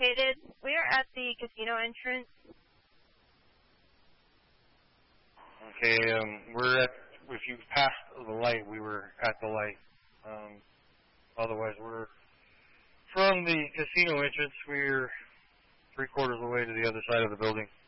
located? We are at the casino entrance. Okay, we're at, if you passed the light, we were at the light. Otherwise, we're from the casino entrance. We're 3/4 of the way to the other side of the building.